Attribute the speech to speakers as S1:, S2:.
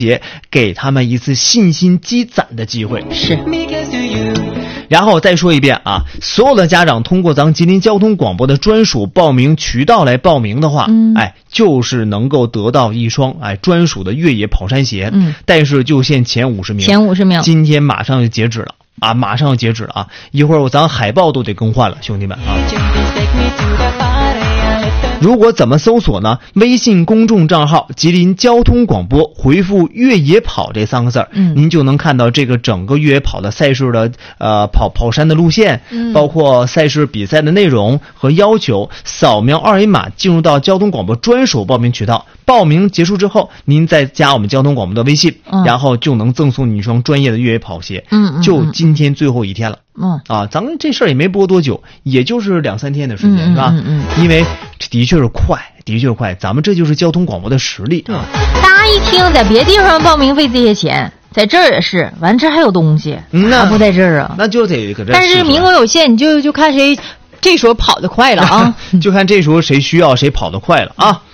S1: 给他们一次信心积攒的机会。
S2: 是。
S1: 然后再说一遍啊，所有的家长通过咱吉林交通广播的专属报名渠道来报名的话，就是能够得到一双专属的越野跑山鞋。但是就限前50名。
S2: 前50名。
S1: 今天马上就截止了啊，马上要截止了啊！一会儿咱海报都得更换了，兄弟们啊！如果怎么搜索呢？微信公众账号吉林交通广播，回复越野跑这3个字，您就能看到这个整个越野跑的赛事的跑山的路线，包括赛事比赛的内容和要求，扫描2维码进入到交通广播专属报名渠道。报名结束之后，您再加我们交通广播的微信，然后就能赠送你一双专业的越野跑鞋。就今天最后一天了。咱们这事儿也没播多久，也就是2-3天的时间，是吧？因为的确是快，咱们这就是交通广播的实力啊！
S2: 大家一听，在别地方报名费这些钱，在这儿也是，完这还有东西，还不在这儿啊？
S1: 那就得搁这儿。
S2: 但是名额有限，你就看谁这时候跑得快了啊！
S1: 就看这时候谁需要谁跑得快了啊！